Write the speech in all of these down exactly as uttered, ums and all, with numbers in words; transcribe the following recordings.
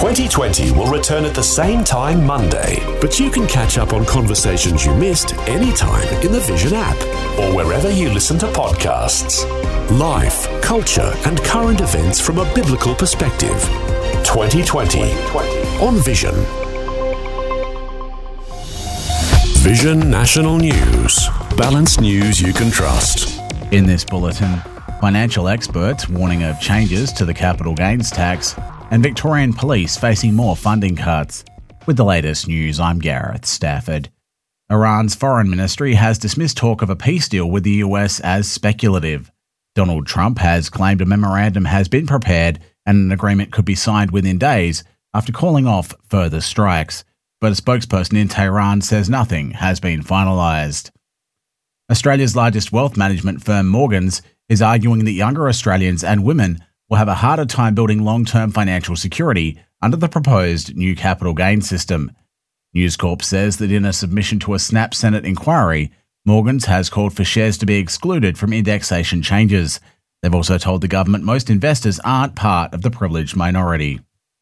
twenty twenty will return at the same time Monday, but you can catch up on conversations you missed anytime in the Vision app or wherever you listen to podcasts. Life, culture and current events from a biblical perspective. twenty twenty on Vision. Vision National News. Balanced news you can trust. In this bulletin, financial experts warning of changes to the capital gains tax and Victorian police facing more funding cuts. With the latest news, I'm Gareth Stafford. Iran's foreign ministry has dismissed talk of a peace deal with the U S as speculative. Donald Trump has claimed a memorandum has been prepared and an agreement could be signed within days after calling off further strikes. But a spokesperson in Tehran says nothing has been finalised. Australia's largest wealth management firm, Morgans, is arguing that younger Australians and women will have a harder time building long-term financial security under the proposed new capital gains system. News Corp says that in a submission to a Snap Senate inquiry, Morgans has called for shares to be excluded from indexation changes. They've also told the government most investors aren't part of the privileged minority.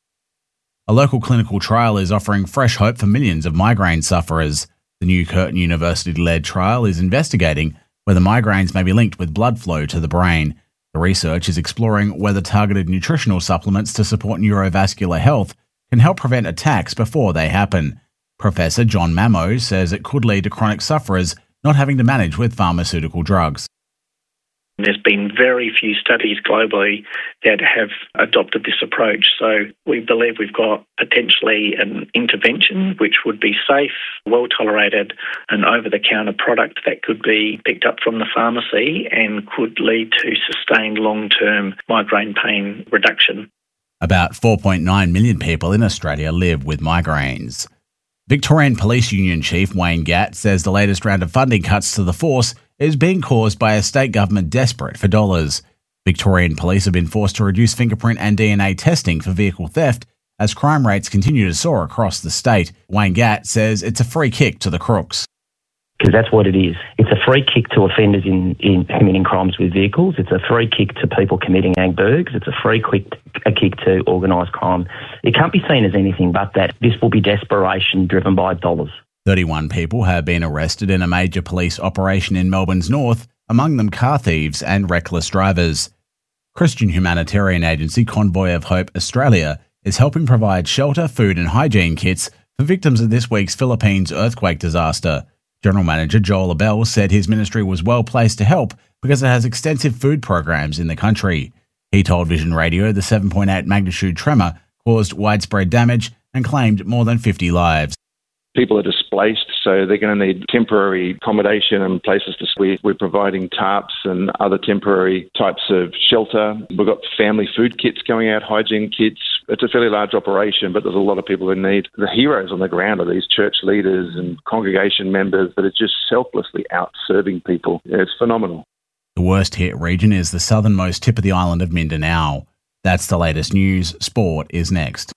A local clinical trial is offering fresh hope for millions of migraine sufferers. The new Curtin University-led trial is investigating whether migraines may be linked with blood flow to the brain. The research is exploring whether targeted nutritional supplements to support neurovascular health can help prevent attacks before they happen. Professor John Mamo says it could lead to chronic sufferers not having to manage with pharmaceutical drugs. There's been very few studies globally that have adopted this approach. So we believe we've got potentially an intervention which would be safe, well tolerated, an over-the-counter product that could be picked up from the pharmacy and could lead to sustained long-term migraine pain reduction. About four point nine million people in Australia live with migraines. Victorian Police Union Chief Wayne Gatt says the latest round of funding cuts to the force is being caused by a state government desperate for dollars. Victorian police have been forced to reduce fingerprint and D N A testing for vehicle theft as crime rates continue to soar across the state. Wayne Gatt says it's a free kick to the crooks. Because that's what it is. It's a free kick to offenders in, in committing crimes with vehicles. It's a free kick to people committing angbergs. It's a free quick, a kick to organised crime. It can't be seen as anything but that. This will be desperation driven by dollars. thirty-one people have been arrested in a major police operation in Melbourne's north, among them car thieves and reckless drivers. Christian humanitarian agency Convoy of Hope Australia is helping provide shelter, food and hygiene kits for victims of this week's Philippines earthquake disaster. General Manager Joel Abell said his ministry was well placed to help because it has extensive food programs in the country. He told Vision Radio the seven point eight magnitude tremor caused widespread damage and claimed more than fifty lives. People are displaced, so they're going to need temporary accommodation and places to sleep. We're providing tarps and other temporary types of shelter. We've got family food kits going out, hygiene kits. It's a fairly large operation, but there's a lot of people in need. The heroes on the ground are these church leaders and congregation members that are just selflessly out serving people. It's phenomenal. The worst hit region is the southernmost tip of the island of Mindanao. That's the latest news. Sport is next.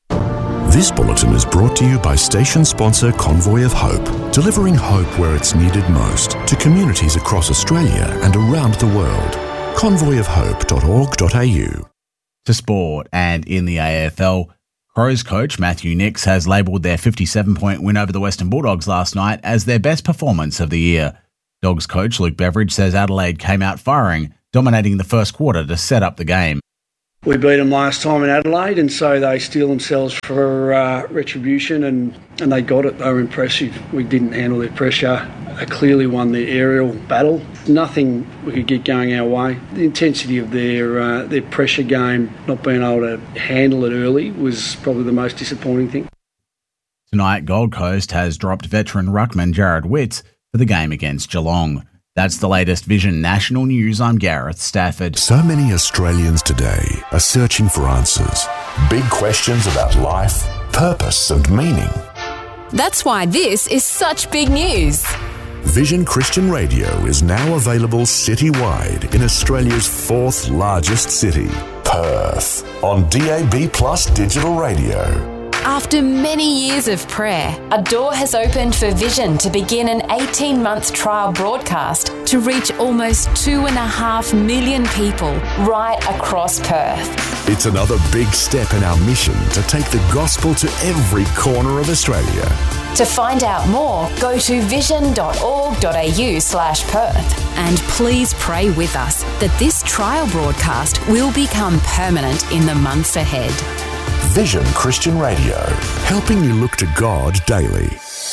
This bulletin is brought to you by station sponsor Convoy of Hope, delivering hope where it's needed most to communities across Australia and around the world. convoy of hope dot org dot a u. To sport, and in the A F L, Crows coach Matthew Nicks has labelled their fifty-seven point win over the Western Bulldogs last night as their best performance of the year. Dogs coach Luke Beveridge says Adelaide came out firing, dominating the first quarter to set up the game. We beat them last time in Adelaide, and so they steel themselves for uh, retribution, and, and they got it. They were impressive. We didn't handle their pressure. They clearly won the aerial battle. Nothing we could get going our way. The intensity of their uh, their pressure game, not being able to handle it early, was probably the most disappointing thing. Tonight, Gold Coast has dropped veteran ruckman Jared Witts for the game against Geelong. That's the latest Vision National News. I'm Gareth Stafford. So many Australians today are searching for answers. Big questions about life, purpose and meaning. That's why this is such big news. Vision Christian Radio is now available citywide in Australia's fourth largest city, Perth, on D A B Plus digital radio. After many years of prayer, a door has opened for Vision to begin an eighteen-month trial broadcast to reach almost two and a half million people right across Perth. It's another big step in our mission to take the gospel to every corner of Australia. To find out more, go to vision.org.au slash Perth. And please pray with us that this trial broadcast will become permanent in the months ahead. Vision Christian Radio, helping you look to God daily.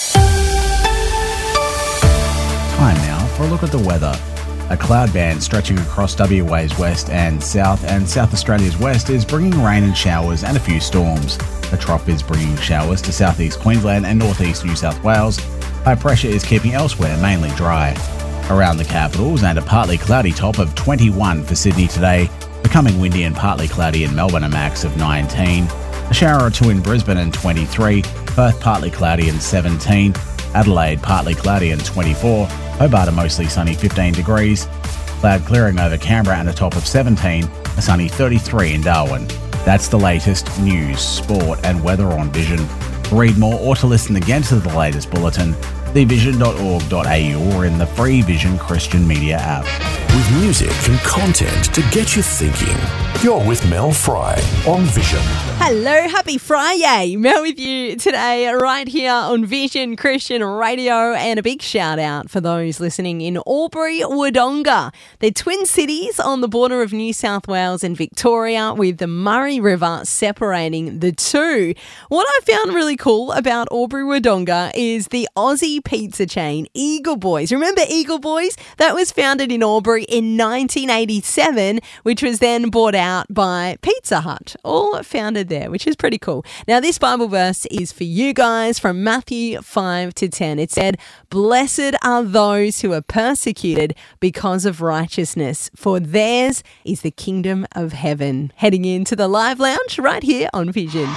Time now for a look at the weather. A cloud band stretching across W A's west and south and South Australia's west is bringing rain and showers and a few storms. A trough is bringing showers to southeast Queensland and northeast New South Wales. High pressure is keeping elsewhere mainly dry. Around the capitals, and a partly cloudy top of twenty-one for Sydney today, becoming windy and partly cloudy in Melbourne, a max of nineteen. A shower or two in Brisbane and twenty-three. Perth partly cloudy and seventeen. Adelaide partly cloudy and twenty-four. Hobart a mostly sunny fifteen degrees. Cloud clearing over Canberra and a top of seventeen. A sunny thirty-three in Darwin. That's the latest news, sport and weather on Vision. To read more or to listen again to the latest bulletin, the vision dot org dot a u or in the free Vision Christian Media app. With music and content to get you thinking. You're with Mel Fry on Vision. Hello, happy Friday. Mel with you today right here on Vision Christian Radio, and a big shout out for those listening in Albury, Wodonga. They're twin cities on the border of New South Wales and Victoria, with the Murray River separating the two. What I found really cool about Albury, Wodonga is the Aussie pizza chain Eagle Boys. Remember Eagle Boys? That was founded in Albury in nineteen eighty-seven, which was then bought out by Pizza Hut. All founded there, which is pretty cool. Now, this Bible verse is for you guys from Matthew five to ten. It said, "Blessed are those who are persecuted because of righteousness, for theirs is the kingdom of heaven." Heading into the live lounge right here on Vision.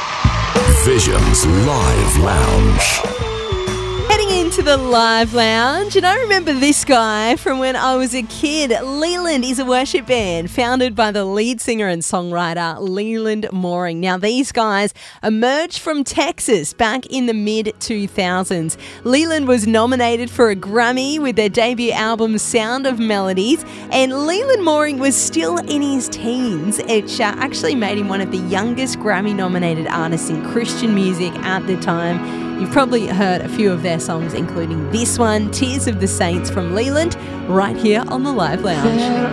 Vision's Live Lounge. Heading into the live lounge, and I remember this guy from when I was a kid. Leland is a worship band founded by the lead singer and songwriter Leland Mooring. Now, these guys emerged from Texas back in the mid two thousands. Leland was nominated for a Grammy with their debut album Sound of Melodies, and Leland Mooring was still in his teens. It uh, actually made him one of the youngest Grammy-nominated artists in Christian music at the time. You've probably heard a few of their songs, including this one, Tears of the Saints from Leland, right here on the Live Lounge.